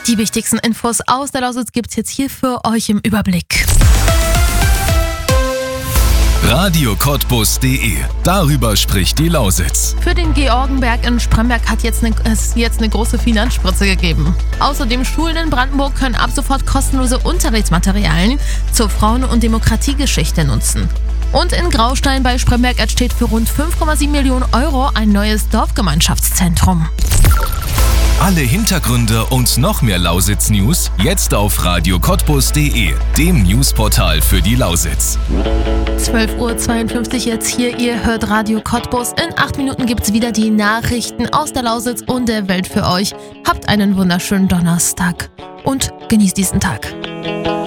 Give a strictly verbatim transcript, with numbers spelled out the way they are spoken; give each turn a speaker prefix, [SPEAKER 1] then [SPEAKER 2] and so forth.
[SPEAKER 1] Die wichtigsten Infos aus der Lausitz gibt's jetzt hier für euch im Überblick.
[SPEAKER 2] Radio Cottbus punkt de. Darüber spricht die Lausitz.
[SPEAKER 1] Für den Georgenberg in Spremberg hat jetzt eine, es jetzt eine große Finanzspritze gegeben. Außerdem Schulen in Brandenburg können ab sofort kostenlose Unterrichtsmaterialien zur Frauen- und Demokratiegeschichte nutzen. Und in Graustein bei Spremberg entsteht für rund fünf Komma sieben Millionen Euro ein neues Dorfgemeinschaftszentrum.
[SPEAKER 2] Alle Hintergründe und noch mehr Lausitz-News jetzt auf Radio Cottbus punkt de, dem Newsportal für die Lausitz.
[SPEAKER 1] zwölf Uhr zweiundfünfzig jetzt hier, ihr hört Radio Cottbus. In acht Minuten gibt's wieder die Nachrichten aus der Lausitz und der Welt für euch. Habt einen wunderschönen Donnerstag und genießt diesen Tag.